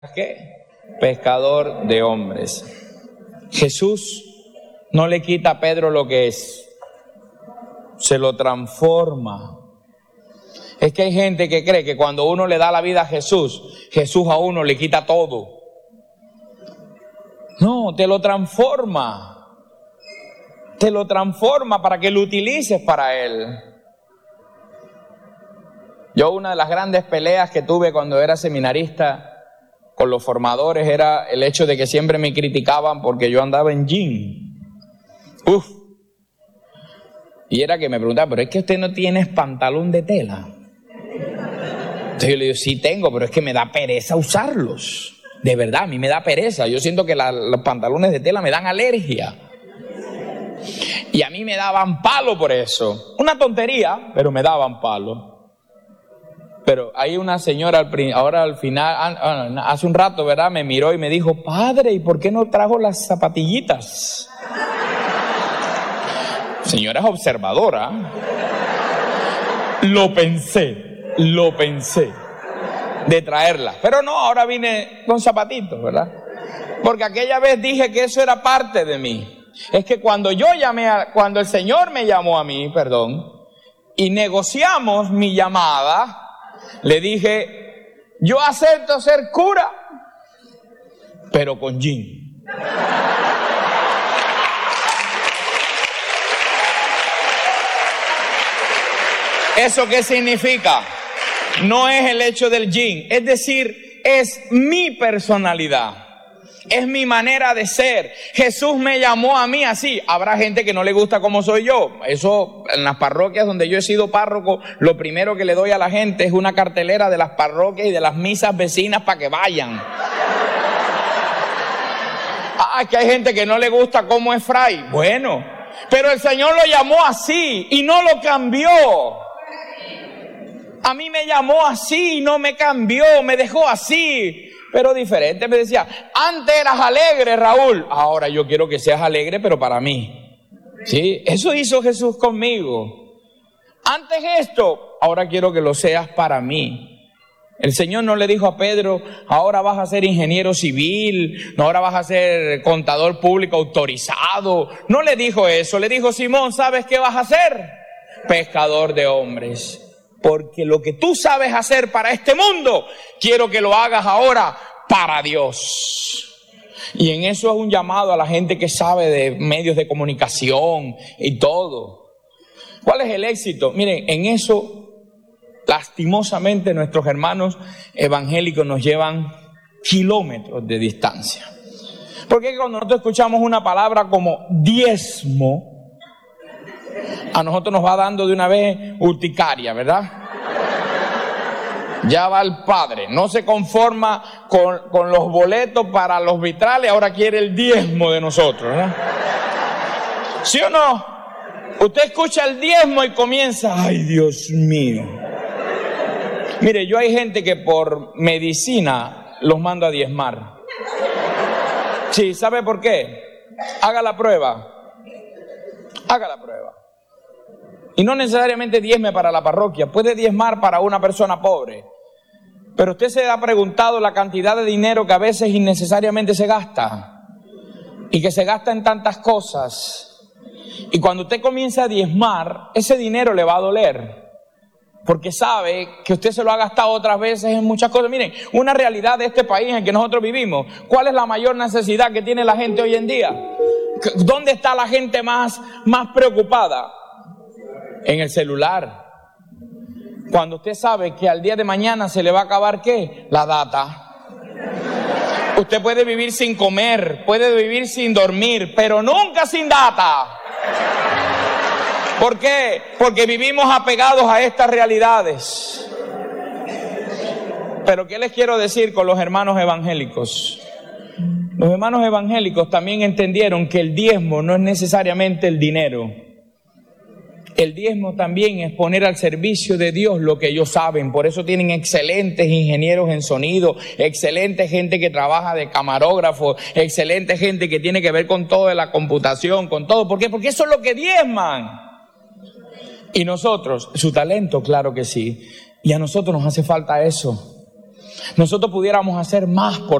¿Qué? Pescador de hombres. Jesús no le quita a Pedro lo que es, se lo transforma. Es que hay gente que cree que cuando uno le da la vida a Jesús, Jesús a uno le quita todo. No, te lo transforma. Te lo transforma para que lo utilices para Él. Yo, una de las grandes peleas que tuve cuando era seminarista con los formadores era el hecho de que siempre me criticaban porque yo andaba en jean. Y era que me preguntaban, pero es que usted no tiene pantalón de tela. Entonces yo le digo, sí tengo, pero es que me da pereza usarlos. De verdad, a mí me da pereza. Yo siento que los pantalones de tela me dan alergia. Y a mí me daban palo por eso. Una tontería, pero me daban palo. Pero hay una señora ahora al final, hace un rato, ¿verdad? Me miró y me dijo, padre, ¿y por qué no trajo las zapatillitas? Señora es observadora. Lo pensé de traerla. Pero no, ahora vine con zapatitos, ¿verdad? Porque aquella vez dije que eso era parte de mí. Es que cuando cuando el Señor me llamó a mí, y negociamos mi llamada, le dije, yo acepto ser cura, pero con jean. ¿Eso qué significa? No es el hecho del jean, es decir, es mi personalidad. Es mi manera de ser. Jesús me llamó a mí así. Habrá gente que no le gusta como soy yo. Eso, en las parroquias donde yo he sido párroco, lo primero que le doy a la gente es una cartelera de las parroquias y de las misas vecinas para que vayan. Que hay gente que no le gusta cómo es Fray. Bueno, pero el Señor lo llamó así y no lo cambió. A mí me llamó así y no me cambió, me dejó así. Pero diferente, me decía, antes eras alegre, Raúl, ahora yo quiero que seas alegre, pero para mí. ¿Sí? Eso hizo Jesús conmigo. Antes esto, ahora quiero que lo seas para mí. El Señor no le dijo a Pedro, ahora vas a ser ingeniero civil, no, ahora vas a ser contador público autorizado. No le dijo eso, le dijo, Simón, ¿sabes qué vas a hacer? Pescador de hombres. Porque lo que tú sabes hacer para este mundo, quiero que lo hagas ahora para Dios. Y en eso es un llamado a la gente que sabe de medios de comunicación y todo. ¿Cuál es el éxito? Miren, en eso, lastimosamente, nuestros hermanos evangélicos nos llevan kilómetros de distancia. Porque cuando nosotros escuchamos una palabra como diezmo, a nosotros nos va dando de una vez urticaria, ¿verdad? Ya va el padre, no se conforma con los boletos para los vitrales, ahora quiere el diezmo de nosotros, ¿verdad? ¿Sí o no? Usted escucha el diezmo y comienza, ay Dios mío. Mire, yo hay gente que por medicina los mando a diezmar. Sí, ¿sabe por qué? Haga la prueba. Haga la prueba. Y no necesariamente diezme para la parroquia, puede diezmar para una persona pobre. Pero usted se ha preguntado la cantidad de dinero que a veces innecesariamente se gasta. Y que se gasta en tantas cosas. Y cuando usted comienza a diezmar, ese dinero le va a doler. Porque sabe que usted se lo ha gastado otras veces en muchas cosas. Miren, una realidad de este país en que nosotros vivimos. ¿Cuál es la mayor necesidad que tiene la gente hoy en día? ¿Dónde está la gente más preocupada? En el celular. Cuando usted sabe que al día de mañana se le va a acabar, ¿qué? La data. Usted puede vivir sin comer, puede vivir sin dormir, pero nunca sin data. ¿Por qué? Porque vivimos apegados a estas realidades. Pero ¿qué les quiero decir con los hermanos evangélicos? Los hermanos evangélicos también entendieron que el diezmo no es necesariamente el dinero. El diezmo también es poner al servicio de Dios lo que ellos saben. Por eso tienen excelentes ingenieros en sonido, excelente gente que trabaja de camarógrafo, excelente gente que tiene que ver con todo de la computación, con todo. ¿Por qué? Porque eso es lo que diezman. Y nosotros, su talento, claro que sí. Y a nosotros nos hace falta eso. nosotros pudiéramos hacer más por